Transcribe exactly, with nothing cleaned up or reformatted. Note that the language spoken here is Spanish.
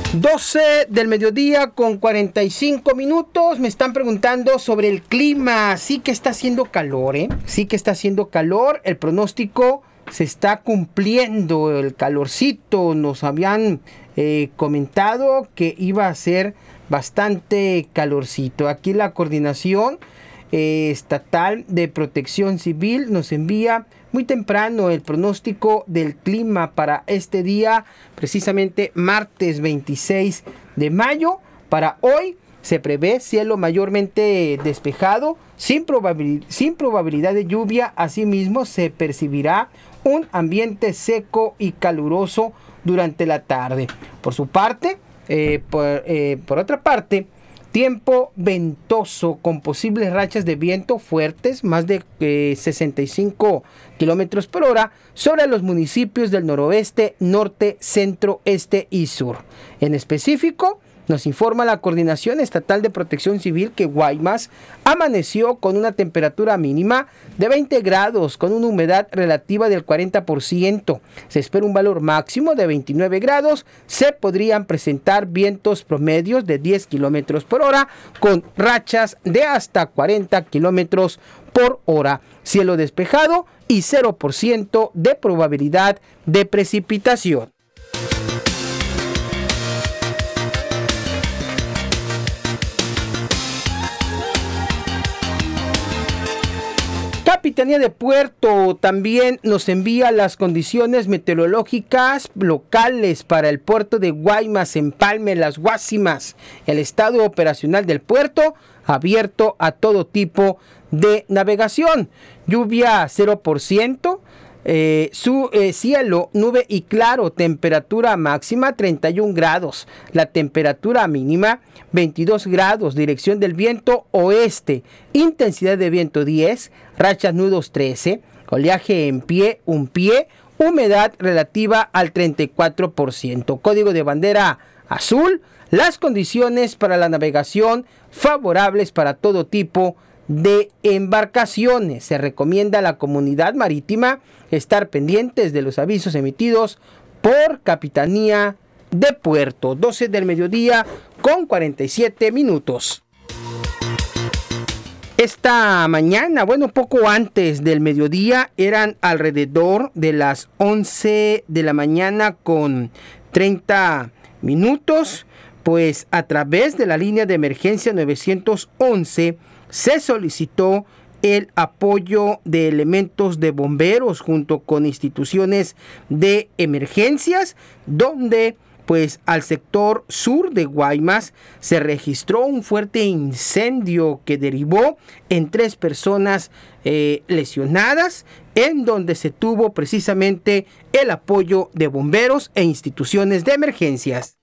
doce del mediodía con cuarenta y cinco minutos. Me están preguntando sobre el clima. Sí que está haciendo calor, ¿eh? Sí que está haciendo calor. El pronóstico se está cumpliendo. El calorcito. Nos habían eh, comentado que iba a ser bastante calorcito. Aquí la Coordinación eh, Estatal de Protección Civil nos envía muy temprano el pronóstico del clima para este día, precisamente martes veintiséis de mayo. Para hoy se prevé cielo mayormente despejado, sin, probabil- sin probabilidad de lluvia. Asimismo, se percibirá un ambiente seco y caluroso durante la tarde. Por su parte, eh, por, eh, por otra parte, tiempo ventoso con posibles rachas de viento fuertes, más de eh, sesenta y cinco kilómetros por hora, sobre los municipios del noroeste, norte, centro, este y sur. En específico, nos informa la Coordinación Estatal de Protección Civil que Guaymas amaneció con una temperatura mínima de veinte grados, con una humedad relativa del cuarenta por ciento. Se espera un valor máximo de veintinueve grados. Se podrían presentar vientos promedios de diez kilómetros por hora, con rachas de hasta cuarenta kilómetros por hora. Cielo despejado y cero por ciento de probabilidad de precipitación. Capitanía de Puerto también nos envía las condiciones meteorológicas locales para el puerto de Guaymas, Empalme, Las Guásimas. El estado operacional del puerto abierto a todo tipo de navegación. Lluvia cero por ciento. Eh, su eh, cielo, nube y claro, temperatura máxima treinta y un grados, la temperatura mínima veintidós grados, dirección del viento oeste, intensidad de viento diez, rachas nudos trece, oleaje en pie, un pie, humedad relativa al treinta y cuatro por ciento, código de bandera azul. Las condiciones para la navegación favorables para todo tipo de embarcaciones. Se recomienda a la comunidad marítima estar pendientes de los avisos emitidos por Capitanía de Puerto. doce del mediodía con cuarenta y siete minutos. Esta mañana, bueno, poco antes del mediodía, eran alrededor de las once de la mañana con treinta minutos, pues a través de la línea de emergencia nueve once se solicitó el apoyo de elementos de bomberos junto con instituciones de emergencias, donde pues al sector sur de Guaymas se registró un fuerte incendio que derivó en tres personas eh, lesionadas, en donde se tuvo precisamente el apoyo de bomberos e instituciones de emergencias.